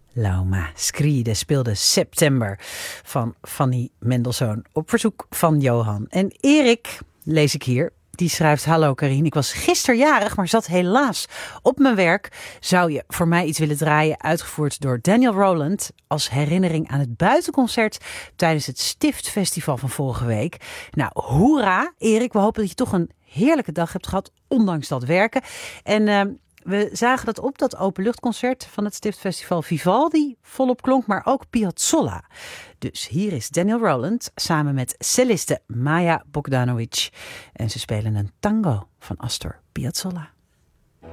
Lauma Skride speelde September van Fanny Mendelssohn op verzoek van Johan. En Erik, lees ik hier, die schrijft: Hallo Carien, ik was gisteren jarig, maar zat helaas op mijn werk. Zou je voor mij iets willen draaien, uitgevoerd door Daniel Rowland, als herinnering aan het buitenconcert tijdens het Stiftfestival van vorige week. Nou, hoera Erik, we hopen dat je toch een heerlijke dag hebt gehad, ondanks dat werken. En we zagen dat op dat openluchtconcert van het Stiftfestival Vivaldi volop klonk, maar ook Piazzolla. Dus hier is Daniel Rowland samen met celliste Maja Bogdanovic. En ze spelen een tango van Astor Piazzolla.